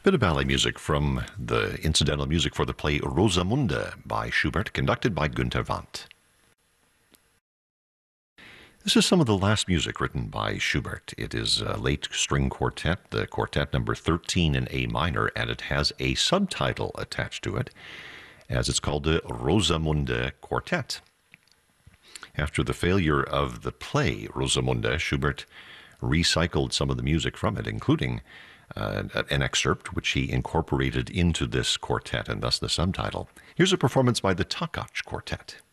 Bit of ballet music from the incidental music for the play Rosamunde by Schubert, conducted by Günter Wandt. This is some of the last music written by Schubert. It is a late string quartet, the quartet number 13 in A minor, and it has a subtitle attached to it, as it's called the Rosamunde Quartet. After the failure of the play Rosamunde, Schubert recycled some of the music from it, including an excerpt which he incorporated into this quartet, and thus the subtitle. Here's a performance by the Takács Quartet.